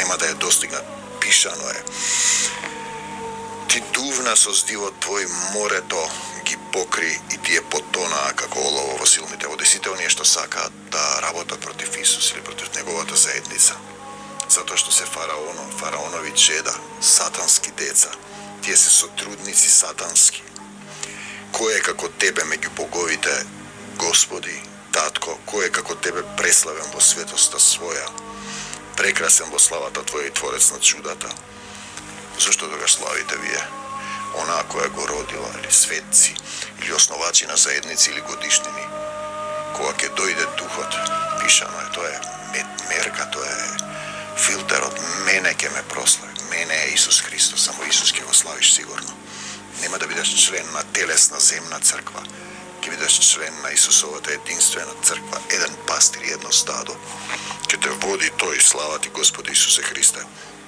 нема да ја достигнат. Пишано е: ти дувна со здивот твој морето ги покри и тие потонаа како олово во силните води. Сите оние што сакаат да работат против Исус или против неговата заедница, затоа што се фараонови чеда, сатански деца, тие се сотрудници сатански. Кој е како тебе меѓу боговите, Господи, Татко, кој е како тебе преславен во светоста своја, прекрасен во славата Твоја и Творец на чудата? Зошто тогаш славите вие онаа која го родила, или светци, или основачи на заедници или годишнини? Кога ќе дојде Духот, пишано е, тоа е мерка, тоа е филтерот, мене ќе ме прослави, мене е Исус Христос, само Исус ќе го славиш сигурно. Нема да бидеш член на телесна земна црква, ќе бидеш член на Исусовата единствена црква, еден пастир и едно стадо. Ќе те води тој, слава ти Господи Исусе Христе.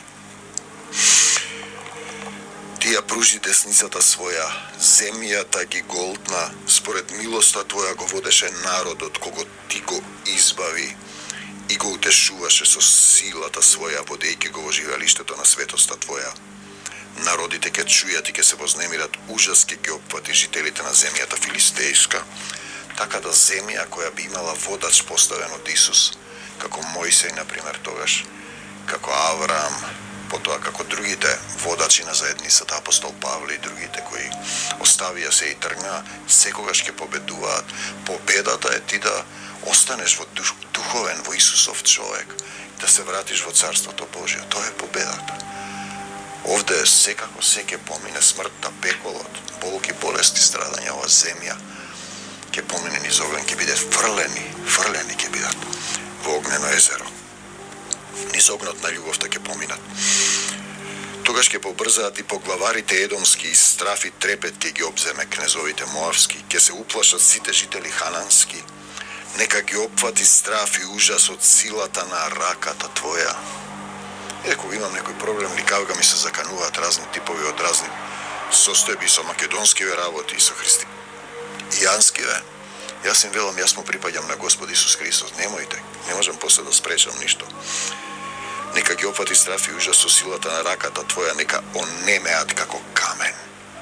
Ти ја пружи десницата своја, земјата ги голтна, според милоста Твоја го водеше народот, кого Ти го избави и го утешуваше со силата своја, водејќи го во живеалиштето на светоста Твоја. Народите ќе чујат и ќе се вознемират, ужас ќе ги опфати жителите на земјата филистејска. Така да земја која би имала водач поставен од Исус, како Мојсей, например, тогаш, како Авраам, потоа како другите водачи на заедницата, апостол Павле и другите кои оставија се и тргнаа, секогаш ќе победуваат. Победата е ти да останеш во духовен, во Исусов човек, да се вратиш во Царството Божие. Тоа е победата. Овде секако се ќе помине смртта, пеколот, болки, болести, страдања, ова земја ќе помине низ огнен, ќе биде фрлени ќе бидат во огнено езеро. Низ огнот на љубовта ќе поминат. Тогаш ќе побрзаат и поглаварите едомски, и страф и трепет ќе ги обземе кнезовите моавски, ќе се уплашат сите жители ханански. Нека ги опфати страф и ужас од силата на раката Твоја. Кога имам некој проблем, ликавга ми се закануваат разни типови од разни состојби со македонскиве работи и со христијанскиве. Јас им велам, јас му припаѓам на Господ Исус Христос. Немојте, не можам после да спречам ништо. Нека ги опфати страф и ужас со силата на раката Твоја, нека онемеат како камен.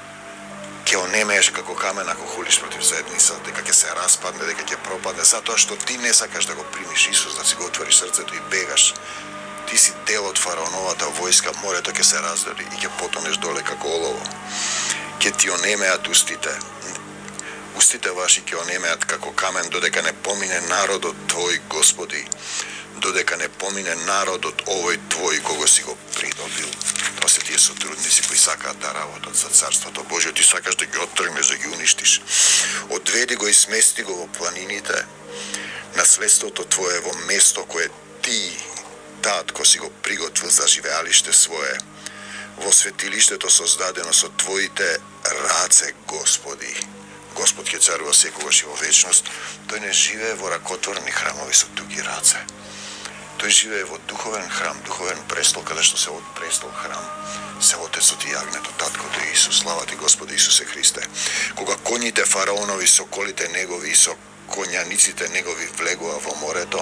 Ќе онемееш како камен ако хулиш против заедница, дека ќе се распадне, дека ќе пропадне, затоа што ти не сакаш да го примиш Исус, да си го отвориш срцето и бегаш. Ти си дел од фараоновата војска, морето ќе се раздели и ќе потонеш доле како олово. Ќе ти онемеат устите. Устите ваши ќе онемеат како камен, додека не помине народот Твој, Господи, додека не помине народот овој Твој, кого си го придобил. Тоа се тие сотрудници кои сакаат да работат за Царството Божие. Ти сакаш да ги оттргнеш, да ги уништиш. Одведи го и смести го во планините, наследството Твое во место кое Ти, Татко, си го приготвил за живеалиште свое, во светилиштето создадено со Твоите раце, Господи. Господ ќе царува секогаш и во вечност. Тој не живее во ракотворни храмови со туги раце. Тој живее во духовен храм, духовен престол, каде што се од престол храм се Отецот и јагнето, Таткото и Исус. Слава ти, Господи Исусе Христе. Кога коњите фараонови со колите негови и со коњаниците негови влегува во морето,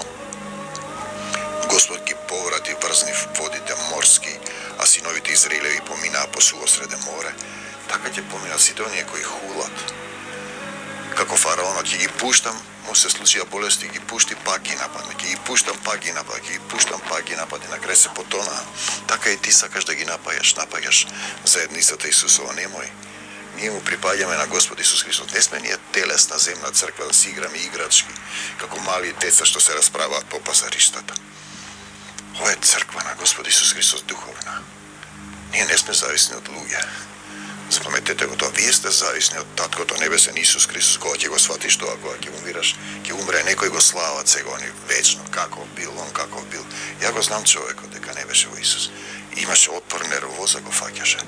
Господ ги поврати врзни водите морски, а синовите Израилеви поминаа по суво среде море. Така ќе поминат сите оние кои хулат. Како фараонот, ќе ги пуштам, му се случија болести, ги пушти, пак ги нападне, ќе ги пуштам, пак ги нападне, ќе ги пуштам, пак ги нападне, на крај се потонаа. Така и ти сакаш да ги напаѓаш заедницата Исусова, немој. Ние му припаѓаме на Господ Исус Христос. Не сме ние телесна земна црква да си играме играчки, како мали деца што се расправаат по пазариштата. Ова е црква на Господ Исус Христос духовна. Ние не сме зависни од луѓе. Запаметете го тоа, вие сте зависни од Таткото Небесен Исус Христос. Кога ќе го сватиш тоа, кога ќе умираш, ќе умре некој го слават сега они вечно, каков бил, он каков бил. Ја го знам човекот дека не беше во Исус. Имаше отпор, нервоза го фаќаше.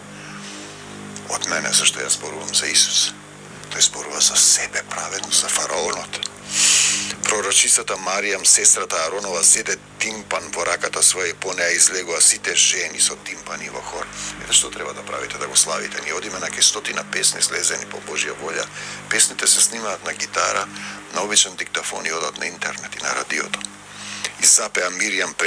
Од мене, зашто јас зборувам за Исус. Тој зборува за себе праведно, за фараонот. Пророчицата Маријам, сестрата Аронова, зеде тимпан во раката своја и по неа излегува сите жени со тимпани во хор. Ете што треба да правите, да го славите. Ние одиме на 100 песни слезени по Божја волја. Песните се снимаат на гитара, на обичен диктафон и одат на интернет и на радиото. И запеа Миријам